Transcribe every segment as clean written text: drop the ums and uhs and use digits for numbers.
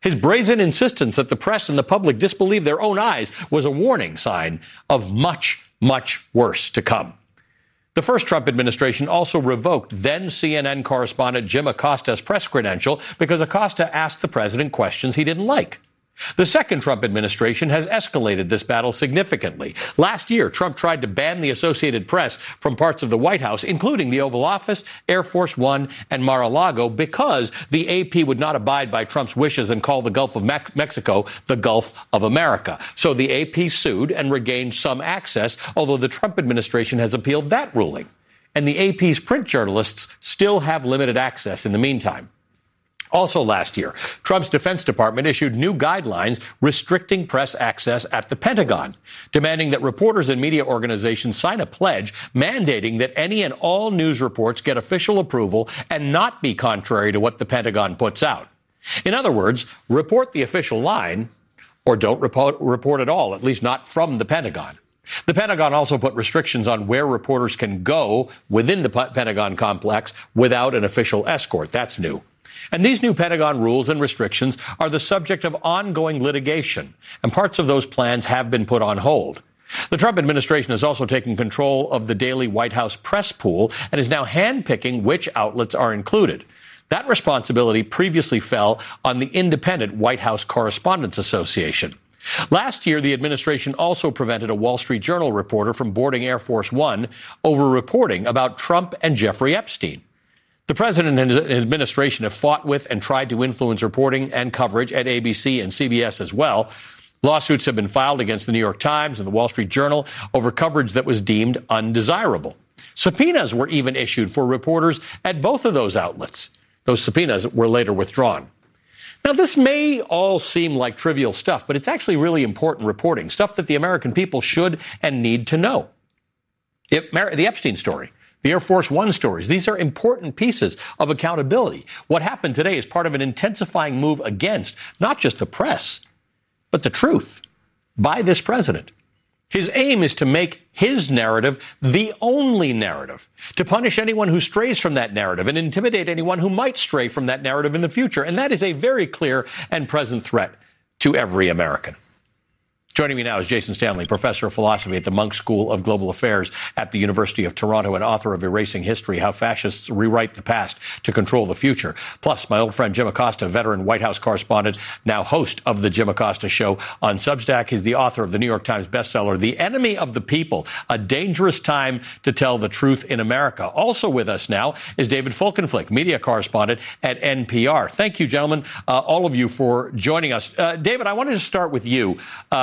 His brazen insistence that the press and the public disbelieve their own eyes was a warning sign of much, much worse to come. The first Trump administration also revoked then CNN correspondent Jim Acosta's press credential because Acosta asked the president questions he didn't like. The second Trump administration has escalated this battle significantly. Last year, Trump tried to ban the Associated Press from parts of the White House, including the Oval Office, Air Force One, and Mar-a-Lago, because the AP would not abide by Trump's wishes and call the Gulf of Mexico the Gulf of America. So the AP sued and regained some access, although the Trump administration has appealed that ruling. And the AP's print journalists still have limited access in the meantime. Also last year, Trump's Defense Department issued new guidelines restricting press access at the Pentagon, demanding that reporters and media organizations sign a pledge mandating that any and all news reports get official approval and not be contrary to what the Pentagon puts out. In other words, report the official line or don't report at all, at least not from the Pentagon. The Pentagon also put restrictions on where reporters can go within the Pentagon complex without an official escort. That's new. And these new Pentagon rules and restrictions are the subject of ongoing litigation, and parts of those plans have been put on hold. The Trump administration has also taken control of the daily White House press pool and is now handpicking which outlets are included. That responsibility previously fell on the independent White House Correspondents Association. Last year, the administration also prevented a Wall Street Journal reporter from boarding Air Force One over reporting about Trump and Jeffrey Epstein. The president and his administration have fought with and tried to influence reporting and coverage at ABC and CBS as well. Lawsuits have been filed against the New York Times and the Wall Street Journal over coverage that was deemed undesirable. Subpoenas were even issued for reporters at both of those outlets. Those subpoenas were later withdrawn. Now, this may all seem like trivial stuff, but it's actually really important reporting, stuff that the American people should and need to know. The Epstein story. The Air Force One stories. These are important pieces of accountability. What happened today is part of an intensifying move against not just the press, but the truth by this president. His aim is to make his narrative the only narrative, to punish anyone who strays from that narrative and intimidate anyone who might stray from that narrative in the future. And that is a very clear and present threat to every American. Joining me now is Jason Stanley, professor of philosophy at the Munk School of Global Affairs at the University of Toronto and author of Erasing History, How Fascists Rewrite the Past to Control the Future. Plus, my old friend Jim Acosta, veteran White House correspondent, now host of The Jim Acosta Show on Substack. He's the author of the New York Times bestseller, The Enemy of the People, A Dangerous Time to Tell the Truth in America. Also with us now is David Folkenflik, media correspondent at NPR. Thank you, gentlemen, all of you, for joining us. David, I wanted to start with you.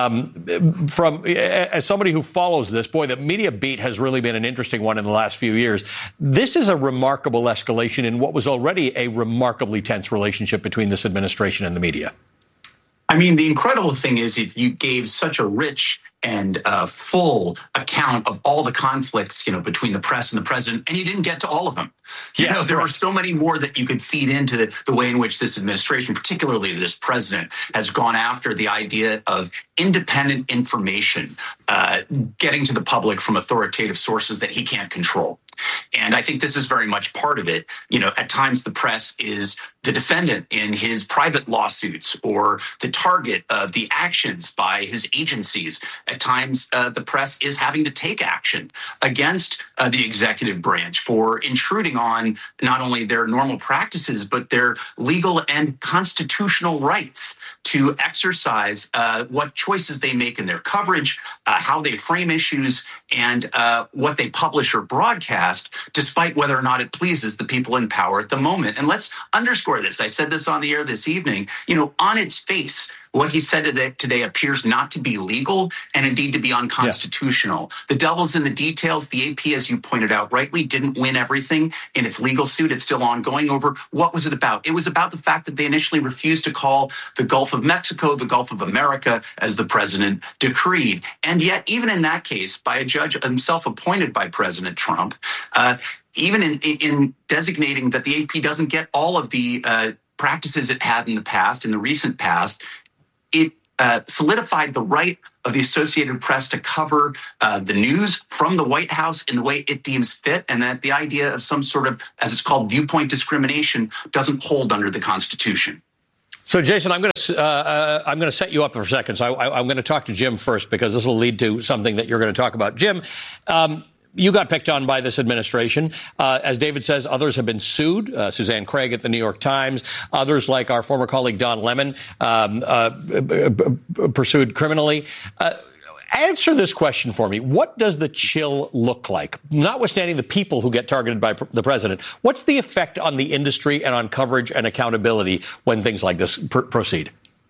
As somebody who follows this, boy, the media beat has really been an interesting one in the last few years. This is a remarkable escalation in what was already a remarkably tense relationship between this administration and the media. I mean, the incredible thing is you gave such a rich and full account of all the conflicts, between the press and the president, and you didn't get to all of them. There are so many more that you could feed into the way in which this administration, particularly this president, has gone after the idea of independent information, getting to the public from authoritative sources that he can't control. And I think this is very much part of it. At times the press is the defendant in his private lawsuits or the target of the actions by his agencies. At times, the press is having to take action against the executive branch for intruding on not only their normal practices, but their legal and constitutional rights to exercise what choices they make in their coverage, how they frame issues, and what they publish or broadcast, despite whether or not it pleases the people in power at the moment. And let's underscore this. I said this on the air this evening. On its face, what he said today appears not to be legal and indeed to be unconstitutional. Yeah. The devil's in the details. The AP, as you pointed out rightly, didn't win everything in its legal suit. It's still ongoing over what was it about? It was about the fact that they initially refused to call the Gulf of Mexico the Gulf of America, as the president decreed. And yet, even in that case, by a judge himself appointed by President Trump, even in designating that the AP doesn't get all of the practices it had in the recent past, it solidified the right of the Associated Press to cover the news from the White House in the way it deems fit, and that the idea of some sort of, as it's called, viewpoint discrimination doesn't hold under the Constitution. So, Jason, I'm going to set you up for a second. So I'm going to talk to Jim first, because this will lead to something that you're going to talk about. Jim, you got picked on by this administration. As David says, others have been sued. Suzanne Craig at the New York Times. Others, like our former colleague Don Lemon, pursued criminally. Answer this question for me. What does the chill look like? Notwithstanding the people who get targeted by the president, what's the effect on the industry and on coverage and accountability when things like this proceed?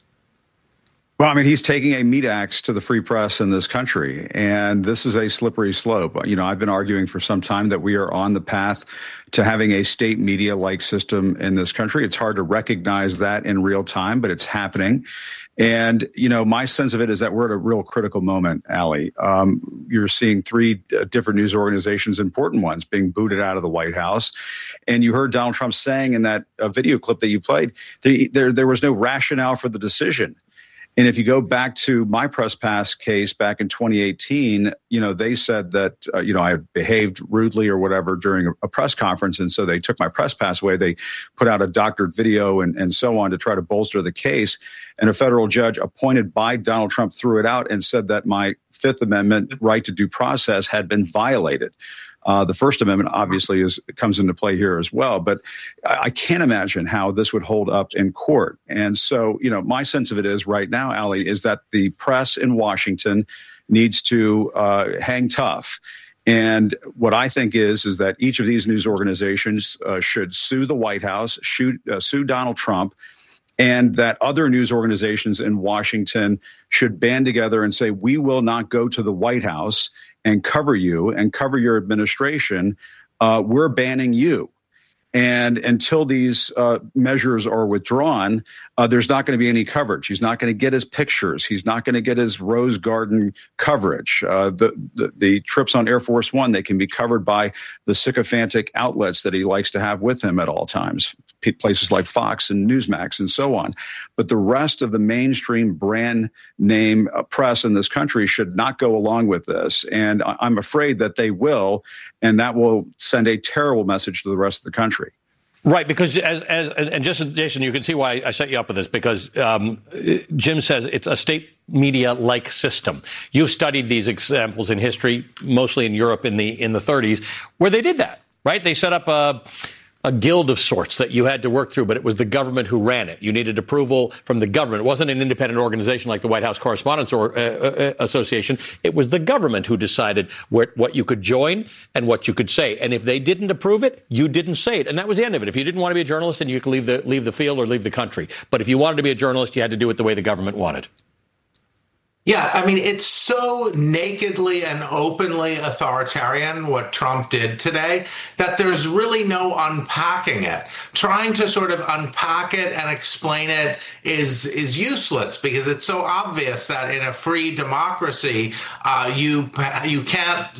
Well, I mean, he's taking a meat axe to the free press in this country, and this is a slippery slope. You know, I've been arguing for some time that we are on the path to having a state media-like system in this country. It's hard to recognize that in real time, but it's happening. And, you know, my sense of it is that we're at a real critical moment, Ali. You're seeing three different news organizations, important ones, being booted out of the White House. And you heard Donald Trump saying in that video clip that you played, there was no rationale for the decision. And if you go back to my press pass case back in 2018, you know, they said that, I had behaved rudely or whatever during a press conference. And so they took my press pass away. They put out a doctored video and so on to try to bolster the case. And a federal judge appointed by Donald Trump threw it out and said that my Fifth Amendment right to due process had been violated. The First Amendment obviously comes into play here as well, but I can't imagine how this would hold up in court. And so, you know, my sense of it is right now, Ali, is that the press in Washington needs to hang tough. And what I think is that each of these news organizations should sue the White House, sue Donald Trump, and that other news organizations in Washington should band together and say, we will not go to the White House and cover you and cover your administration. We're banning you. And until these measures are withdrawn, there's not going to be any coverage. He's not going to get his pictures. He's not going to get his Rose Garden coverage. The trips on Air Force One, they can be covered by the sycophantic outlets that he likes to have with him at all times, places like Fox and Newsmax and so on. But the rest of the mainstream brand name press in this country should not go along with this. And I'm afraid that they will, and that will send a terrible message to the rest of the country. Right, because Jason, you can see why I set you up with this, because Jim says it's a state media-like system. You've studied these examples in history, mostly in Europe in the 30s, where they did that, right? They set up a guild of sorts that you had to work through, but it was the government who ran it. You needed approval from the government. It wasn't an independent organization like the White House Correspondents Association. It was the government who decided what you could join and what you could say. And if they didn't approve it, you didn't say it. And that was the end of it. If you didn't want to be a journalist, then you could leave the field or leave the country. But if you wanted to be a journalist, you had to do it the way the government wanted. Yeah, I mean, it's so nakedly and openly authoritarian what Trump did today that there's really no unpacking it. Trying to sort of unpack it and explain it is useless, because it's so obvious that in a free democracy, you can't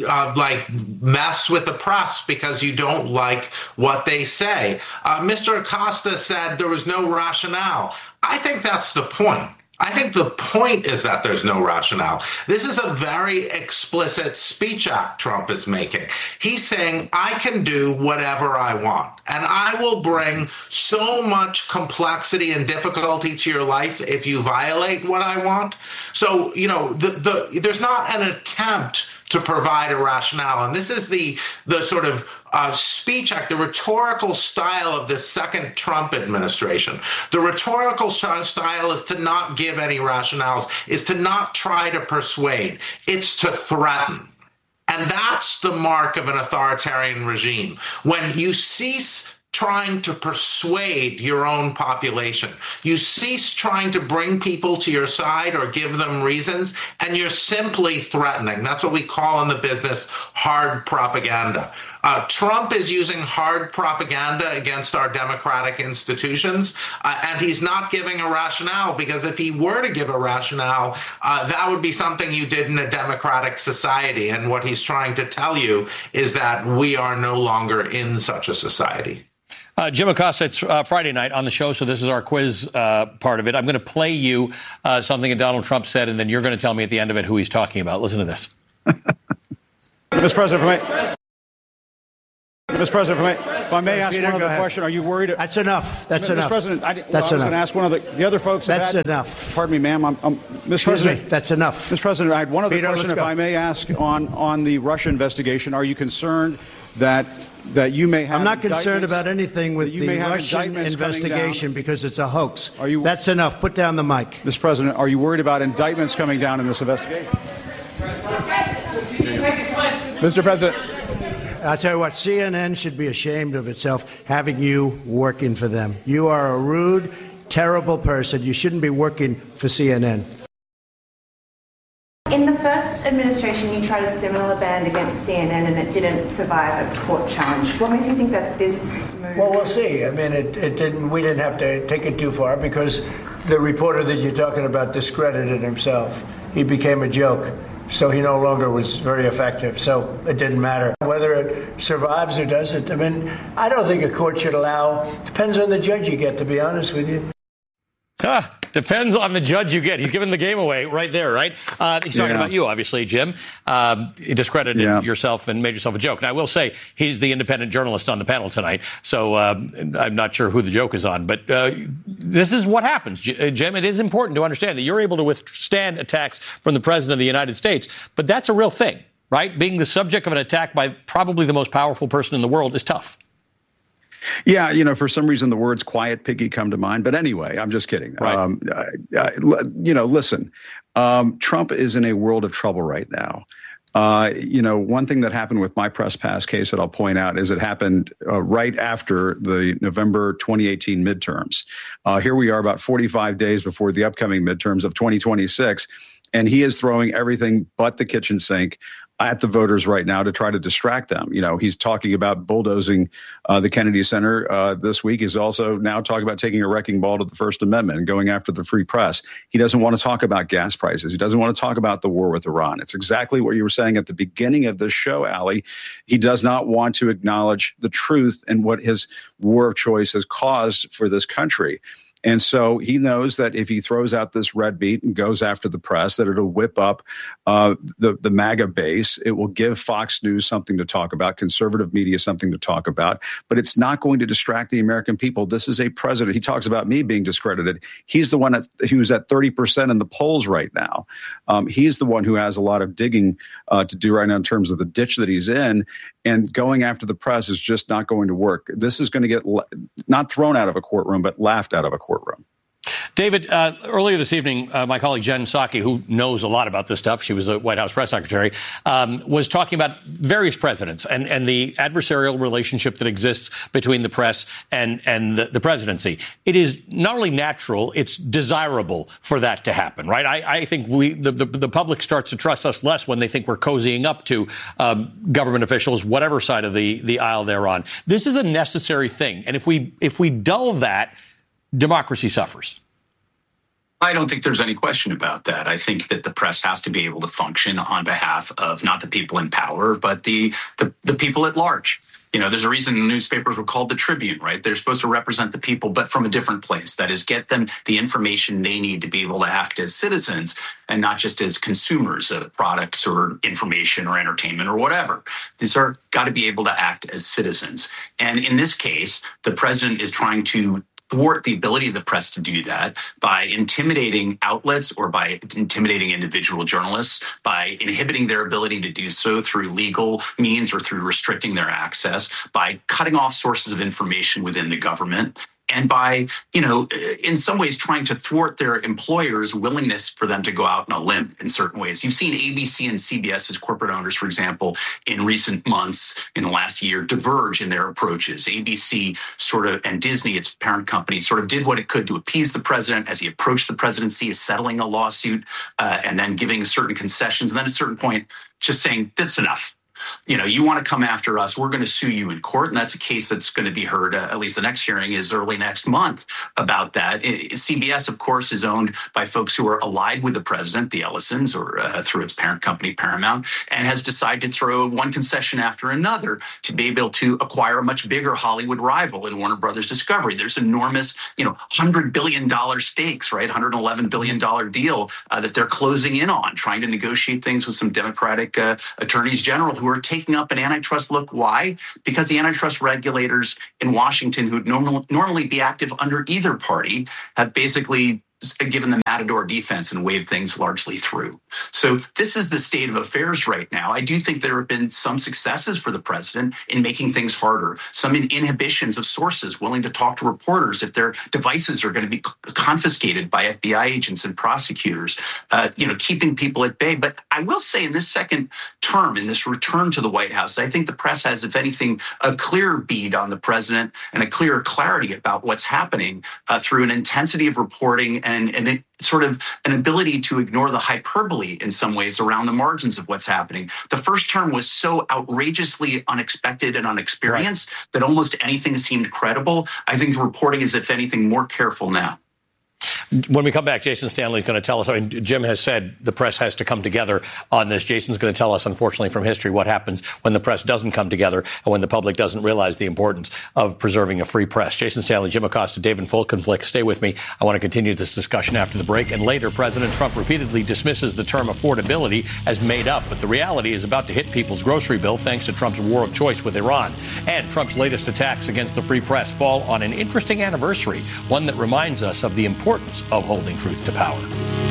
mess with the press because you don't like what they say. Mr. Acosta said there was no rationale. I think that's the point. I think the point is that there's no rationale. This is a very explicit speech act Trump is making. He's saying, I can do whatever I want, and I will bring so much complexity and difficulty to your life if you violate what I want. So, you know, there's not an attempt to provide a rationale. And this is the sort of speech act, the rhetorical style of the second Trump administration. The rhetorical style is to not give any rationales, is to not try to persuade. It's to threaten. And that's the mark of an authoritarian regime. When you cease trying to persuade your own population, you cease trying to bring people to your side or give them reasons, and you're simply threatening. That's what we call in the business hard propaganda. Trump is using hard propaganda against our democratic institutions, and he's not giving a rationale, because if he were to give a rationale, that would be something you did in a democratic society. And what he's trying to tell you is that we are no longer in such a society. Jim Acosta, it's Friday night on the show, so this is our quiz part of it. I'm going to play you something that Donald Trump said, and then you're going to tell me at the end of it who he's talking about. Listen to this. Mr. Mr. President, if I may ask Peter, one other question, are you worried? That's enough. That's enough. Mr. President, I was going to ask one of the other folks. That's enough. Pardon me, ma'am. Mr. President, that's enough. Mr. President, I had one other Peter, question, if I may ask, on the Russia investigation. Are you concerned that you may have? I'm not concerned about anything with the Russian investigation because it's a hoax. Are you? That's enough. Put down the mic. Mr. President, are you worried about indictments coming down in this investigation? Mr. President. I'll tell you what, CNN should be ashamed of itself having you working for them. You are a rude, terrible person. You shouldn't be working for CNN. In the first administration, you tried a similar ban against CNN and it didn't survive a court challenge. What makes you think that this move... Well, we'll see. I mean, it didn't. We didn't have to take it too far because the reporter that you're talking about discredited himself. He became a joke. So he no longer was very effective. So it didn't matter whether it survives or doesn't. I mean, I don't think a court should allow. Depends on the judge you get, to be honest with you. Depends on the judge you get. He's giving the game away right there, right? He's talking about you, obviously, Jim. He discredited yourself and made yourself a joke. Now, I will say he's the independent journalist on the panel tonight, so I'm not sure who the joke is on. But this is what happens, Jim. It is important to understand that you're able to withstand attacks from the president of the United States, but that's a real thing, right? Being the subject of an attack by probably the most powerful person in the world is tough. Yeah, for some reason the words quiet piggy come to mind. But anyway, I'm just kidding. Right. Listen, Trump is in a world of trouble right now. One thing that happened with my press pass case that I'll point out is it happened right after the November 2018 midterms. Here we are about 45 days before the upcoming midterms of 2026. And he is throwing everything but the kitchen sink at the voters right now to try to distract them. He's talking about bulldozing the Kennedy Center this week. He's also now talking about taking a wrecking ball to the First Amendment and going after the free press. He doesn't want to talk about gas prices. He doesn't want to talk about the war with Iran. It's exactly what you were saying at the beginning of this show, Ali. He does not want to acknowledge the truth and what his war of choice has caused for this country. And so he knows that if he throws out this red meat and goes after the press, that it'll whip up the MAGA base. It will give Fox News something to talk about, conservative media something to talk about, but it's not going to distract the American people. This is a president. He talks about me being discredited. He's the one who's at 30% in the polls right now. He's the one who has a lot of digging to do right now in terms of the ditch that he's in. And going after the press is just not going to work. This is going to get not thrown out of a courtroom, but laughed out of a courtroom. David, earlier this evening, my colleague Jen Psaki, who knows a lot about this stuff, she was the White House press secretary, was talking about various presidents and the adversarial relationship that exists between the press and the presidency. It is not only natural, it's desirable for that to happen, right? I think the public starts to trust us less when they think we're cozying up to government officials, whatever side of the aisle they're on. This is a necessary thing. And if we dull that, democracy suffers. I don't think there's any question about that. I think that the press has to be able to function on behalf of not the people in power, but the people at large. There's a reason the newspapers were called the Tribune, right? They're supposed to represent the people, but from a different place. That is, get them the information they need to be able to act as citizens and not just as consumers of products or information or entertainment or whatever. These are got to be able to act as citizens. And in this case, the president is trying to thwart the ability of the press to do that by intimidating outlets or by intimidating individual journalists, by inhibiting their ability to do so through legal means or through restricting their access, by cutting off sources of information within the government, and by, in some ways trying to thwart their employers' willingness for them to go out on a limb in certain ways. You've seen ABC and CBS as corporate owners, for example, in recent months, in the last year, diverge in their approaches. ABC and Disney, its parent company, did what it could to appease the president as he approached the presidency, settling a lawsuit, and then giving certain concessions. And then at a certain point, just saying, that's enough. You want to come after us, we're going to sue you in court. And that's a case that's going to be heard, at least the next hearing is early next month about that. CBS, of course, is owned by folks who are allied with the president, the Ellisons, or through its parent company, Paramount, and has decided to throw one concession after another to be able to acquire a much bigger Hollywood rival in Warner Brothers Discovery. There's enormous, $100 billion stakes, right? $111 billion deal that they're closing in on, trying to negotiate things with some Democratic attorneys general who are are taking up an antitrust look. Why? Because the antitrust regulators in Washington, who'd normally be active under either party, have basically given the Matador defense and waved things largely through. So this is the state of affairs right now. I do think there have been some successes for the president in making things harder, some inhibitions of sources willing to talk to reporters if their devices are going to be confiscated by FBI agents and prosecutors, keeping people at bay. But I will say in this second term, in this return to the White House, I think the press has, if anything, a clearer bead on the president and a clearer clarity about what's happening through an intensity of reporting and it sort of an ability to ignore the hyperbole in some ways around the margins of what's happening. The first term was so outrageously unexpected and unexperienced that almost anything seemed credible. I think the reporting is, if anything, more careful now. When we come back, Jason Stanley is going to tell us. I mean, Jim has said the press has to come together on this. Jason's going to tell us, unfortunately, from history, what happens when the press doesn't come together and when the public doesn't realize the importance of preserving a free press. Jason Stanley, Jim Acosta, David Folkenflik, stay with me. I want to continue this discussion after the break. And later, President Trump repeatedly dismisses the term affordability as made up. But the reality is about to hit people's grocery bill thanks to Trump's war of choice with Iran. And Trump's latest attacks against the free press fall on an interesting anniversary, one that reminds us of the importance of holding truth to power.